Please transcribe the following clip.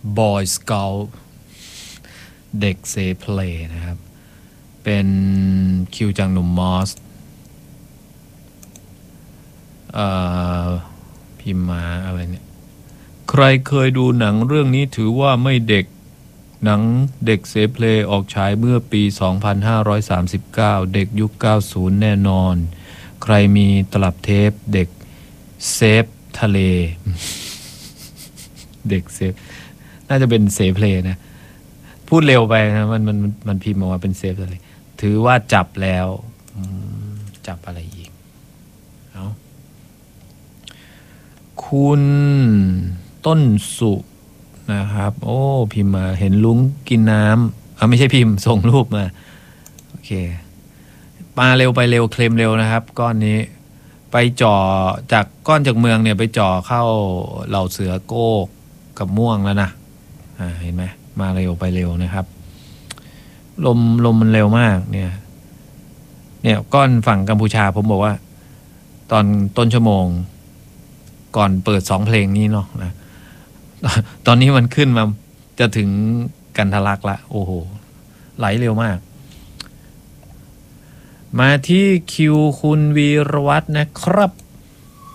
Boy Scout เด็กเซเพลย์นะครับเป็นคิวจากหนุ่มมอสพิมพ์มาอะไรเนี่ยใครเคยดูหนังเรื่องนี้ถือว่าไม่เด็กหนังเด็กเซเพลย์ออกฉายเมื่อปี 2539 เด็กยุค 90 แน่นอนใครมีตลับเทปเด็กเซฟทะเล เด็กเซฟน่าจะเป็นเซเพลย์นะพูดเร็วไปนะมันพิมพ์มาว่าเป็นเซฟทะเลถือว่าจับแล้วจับอะไรอีกเอาคุณต้นสุนะครับโอ้พิมพ์มาเห็นลุงกินน้ำไม่ใช่พิมพ์ส่งรูปมาโอเคมาเร็วไปเร็วเคลมเร็วนะครับก้อนนี้ไปจ่อจากก้อนจากเมืองเนี่ยไปจ่อเข้าเหล่าเสือโก้กับม่วงแล้วนะเห็นไหมมาเร็วไปเร็วนะครับลมมันเร็วมากเนี่ยก้อนฝั่งกัมพูชาผมบอกว่าตอนต้นชั่วโมงก่อนเปิด2เพลงนี้เนาะนะตอนนี้มันขึ้นมาจะถึงกันทะลักละโอ้โหไหลเร็วมากมาที่คิวคุณวีรวัฒน์นะครับ